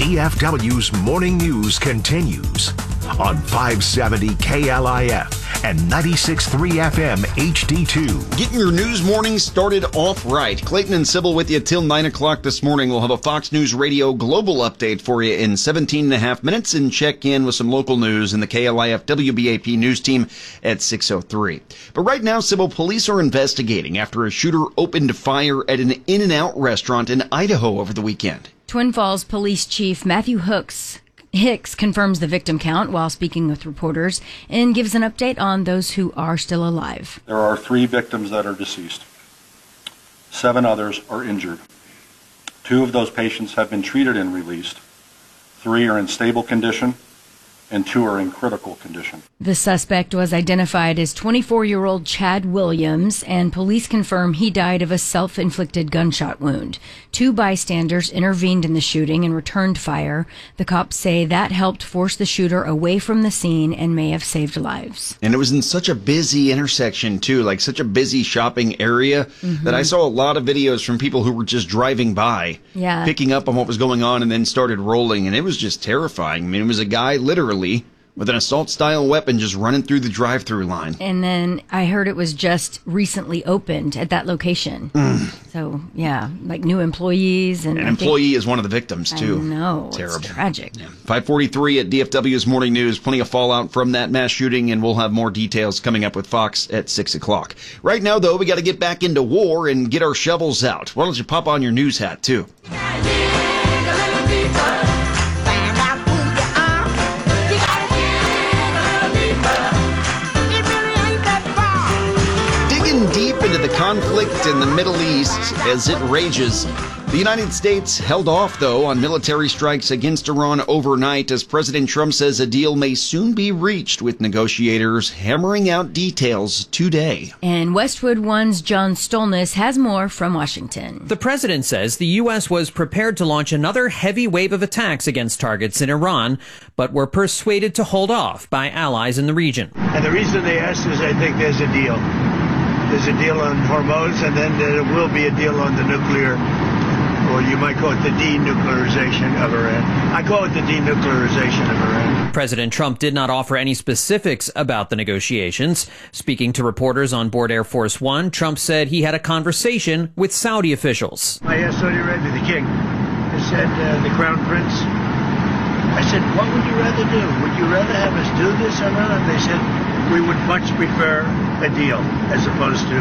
DFW's Morning News continues on 570 KLIF and 96.3 FM HD2. Getting your news morning started off right. Clayton and Sybil with you till 9 o'clock this morning. We'll have a Fox News Radio global update for you in 17 and a half minutes and check in with some local news in the KLIF WBAP news team at 6:03. But right now, Sybil, police are investigating after a shooter opened fire at an In-N-Out restaurant in Idaho over the weekend. Twin Falls Police Chief Matthew Hicks confirms the victim count while speaking with reporters and gives an update on those who are still alive. There are 3 victims that are deceased. 7 others are injured. 2 of those patients have been treated and released. 3 are in stable condition, and 2 are in critical condition. The suspect was identified as 24-year-old Chad Williams, and police confirm he died of a self-inflicted gunshot wound. 2 bystanders intervened in the shooting and returned fire. The cops say that helped force the shooter away from the scene and may have saved lives. And it was in such a busy intersection, too, like such a busy shopping area that I saw a lot of videos from people who were just driving by, picking up on what was going on and then started rolling. And it was just terrifying. I mean, it was a guy literally with an assault-style weapon just running through the drive-through line. And then I heard it was just recently opened at that location. So, yeah, like new employees. And an employee is one of the victims, too. I know. Terrible. It's tragic. 5:43 at DFW's Morning News. Plenty of fallout from that mass shooting, and we'll have more details coming up with Fox at 6 o'clock. Right now, though, we got to get back into war and get our shovels out. Why don't you pop on your news hat, too? Deep into the conflict in the Middle East as it rages. The United States held off, though, on military strikes against Iran overnight as President Trump says a deal may soon be reached, with negotiators hammering out details today. And Westwood One's John Stolnis has more from Washington. The president says the U.S. was prepared to launch another heavy wave of attacks against targets in Iran, but were persuaded to hold off by allies in the region. And the reason they asked is I think there's a deal. There's a deal on Hormuz, and then there will be a deal on the nuclear, or you might call it the denuclearization of Iran. I call it the denuclearization of Iran. President Trump did not offer any specifics about the negotiations. Speaking to reporters on board Air Force One, Trump said he had a conversation with Saudi officials. I asked Saudi Arabia, the king, I said, the crown prince, I said, what would you rather do? Would you rather have us do this or not? And they said, we would much prefer a deal as opposed to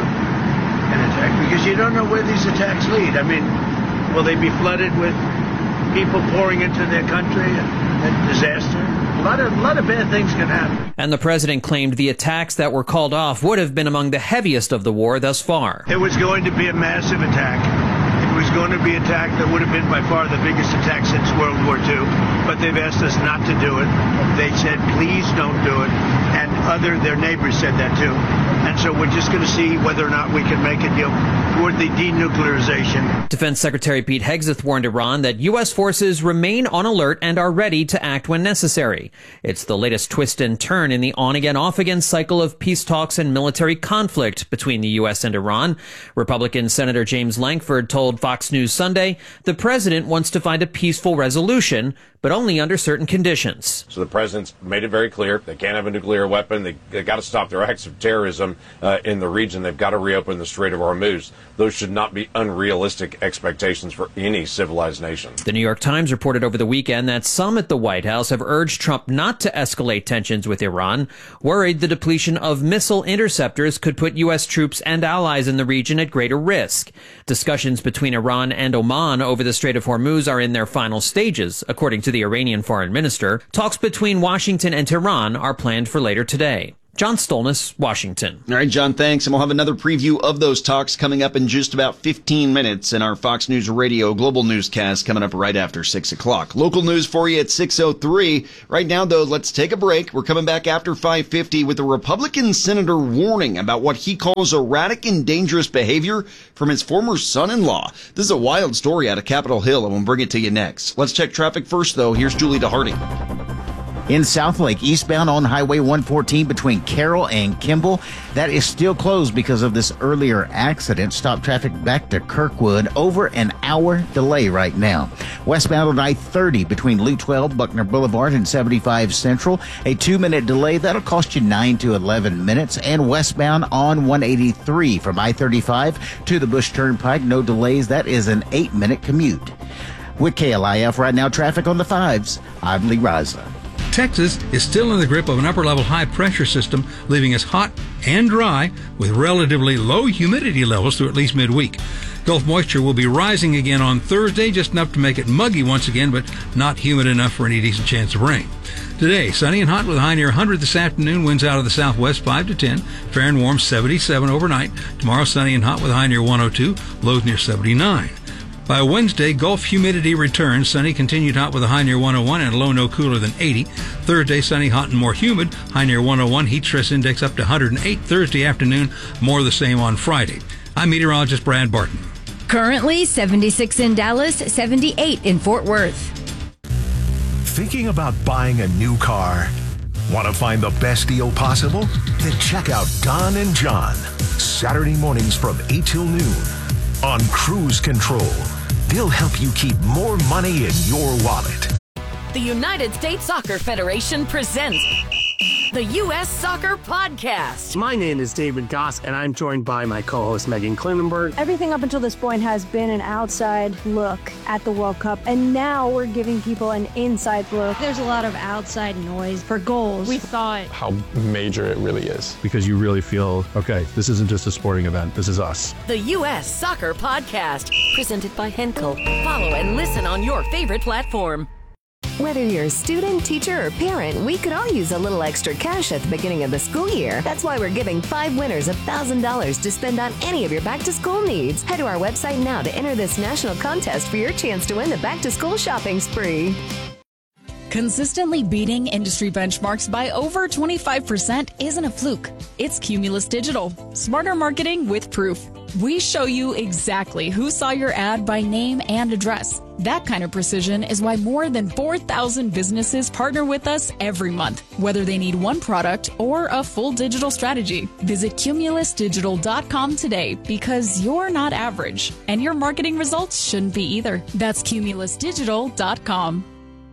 an attack, because you don't know where these attacks lead. I mean, will they be flooded with people pouring into their country and disaster? A lot of bad things can happen. And the president claimed the attacks that were called off would have been among the heaviest of the war thus far. It was going to be a massive attack. It was going to be an attack that would have been by far the biggest attack since World War II, but they've asked us not to do it. They said, please don't do it. And their neighbors said that too. And so we're just going to see whether or not we can make a deal toward the denuclearization. Defense Secretary Pete Hegseth warned Iran that U.S. forces remain on alert and are ready to act when necessary. It's the latest twist and turn in the on-again, off-again cycle of peace talks and military conflict between the U.S. and Iran. Republican Senator James Lankford told Fox News Sunday the president wants to find a peaceful resolution, but only under certain conditions. So the president's made it very clear they can't have a nuclear weapon. They've got to stop their acts of terrorism in the region. They've got to reopen the Strait of Hormuz. Those should not be unrealistic expectations for any civilized nation. The New York Times reported over the weekend that some at the White House have urged Trump not to escalate tensions with Iran, worried the depletion of missile interceptors could put U.S. troops and allies in the region at greater risk. Discussions between Iran and Oman over the Strait of Hormuz are in their final stages, according to the Iranian foreign minister. Talks between Washington and Tehran are planned for later today. John Stolnis, Washington. All right, John, thanks. And we'll have another preview of those talks coming up in just about 15 minutes in our Fox News Radio Global Newscast coming up right after 6 o'clock. Local news for you at 6:03. Right now, though, let's take a break. We're coming back after 5:50 with a Republican senator warning about what he calls erratic and dangerous behavior from his former son-in-law. This is a wild story out of Capitol Hill, and we'll bring it to you next. Let's check traffic first, though. Here's Julie DeHardy. In Southlake, eastbound on Highway 114 between Carroll and Kimball, that is still closed because of this earlier accident. Stop traffic back to Kirkwood, over an hour delay right now. Westbound on I-30 between Loop 12, Buckner Boulevard, and 75 Central, a 2-minute delay. That'll cost you 9 to 11 minutes. And westbound on 183 from I-35 to the Bush Turnpike, no delays. That is an 8-minute commute. With KLIF right now, traffic on the 5s. I'm Lee Raza. Texas is still in the grip of an upper-level high-pressure system, leaving us hot and dry with relatively low humidity levels through at least midweek. Gulf moisture will be rising again on Thursday, just enough to make it muggy once again, but not humid enough for any decent chance of rain. Today, sunny and hot with a high near 100 this afternoon, winds out of the southwest 5 to 10, fair and warm 77 overnight. Tomorrow, sunny and hot with a high near 102, lows near 79. By Wednesday, Gulf humidity returns. Sunny, continued hot with a high near 101 and a low no cooler than 80. Thursday, sunny, hot, and more humid. High near 101. Heat stress index up to 108. Thursday afternoon, more of the same on Friday. I'm meteorologist Brad Barton. Currently 76 in Dallas, 78 in Fort Worth. Thinking about buying a new car? Want to find the best deal possible? Then check out Don and John, Saturday mornings from 8 till noon on Cruise Control. They'll help you keep more money in your wallet. The United States Soccer Federation presents the U.S. Soccer Podcast. My name is David Goss, and I'm joined by my co-host Megan Klinenberg. Everything up until this point has been an outside look at the World Cup, and now we're giving people an inside look. There's a lot of outside noise for goals. We thought how major it really is, because you really feel, okay, this isn't just a sporting event, this is us. The U.S. Soccer Podcast, presented by Henkel. Follow and listen on your favorite platform. Whether you're a student, teacher, or parent, we could all use a little extra cash at the beginning of the school year. That's why we're giving 5 winners $1,000 to spend on any of your back-to-school needs. Head to our website now to enter this national contest for your chance to win the back-to-school shopping spree. Consistently beating industry benchmarks by over 25% isn't a fluke. It's Cumulus Digital. Smarter marketing with proof. We show you exactly who saw your ad by name and address. That kind of precision is why more than 4,000 businesses partner with us every month, whether they need one product or a full digital strategy. Visit cumulusdigital.com today, because you're not average, and your marketing results shouldn't be either. That's cumulusdigital.com.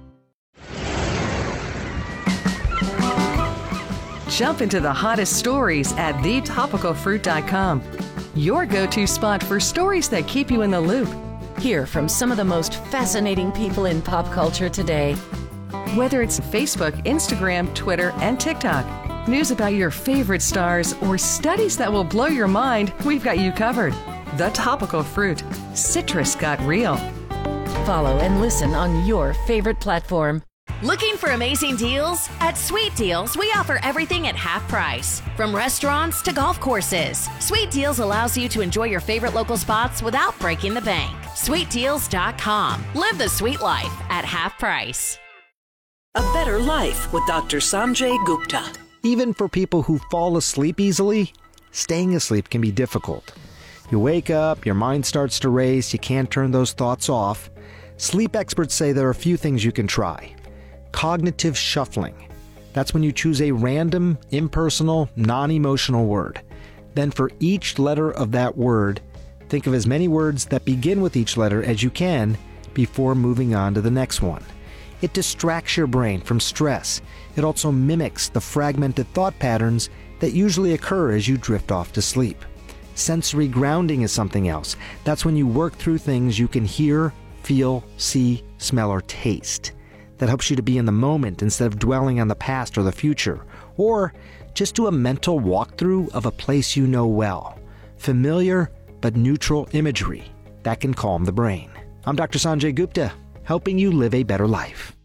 Jump into the hottest stories at thetopicalfruit.com. Your go-to spot for stories that keep you in the loop. Hear from some of the most fascinating people in pop culture today. Whether it's Facebook, Instagram, Twitter, and TikTok, news about your favorite stars, or studies that will blow your mind, we've got you covered. The Topical Fruit. Citrus got real. Follow and listen on your favorite platform. Looking for amazing deals? At Sweet Deals, we offer everything at half price. From restaurants to golf courses, Sweet Deals allows you to enjoy your favorite local spots without breaking the bank. SweetDeals.com. Live the sweet life at half price. A Better Life with Dr. Sanjay Gupta. Even for people who fall asleep easily, staying asleep can be difficult. You wake up, your mind starts to race, you can't turn those thoughts off. Sleep experts say there are a few things you can try. Cognitive shuffling. That's when you choose a random, impersonal, non-emotional word. Then for each letter of that word, think of as many words that begin with each letter as you can before moving on to the next one. It distracts your brain from stress. It also mimics the fragmented thought patterns that usually occur as you drift off to sleep. Sensory grounding is something else. That's when you work through things you can hear, feel, see, smell, or taste. That helps you to be in the moment instead of dwelling on the past or the future. Or just do a mental walkthrough of a place you know well. Familiar but neutral imagery that can calm the brain. I'm Dr. Sanjay Gupta, helping you live a better life.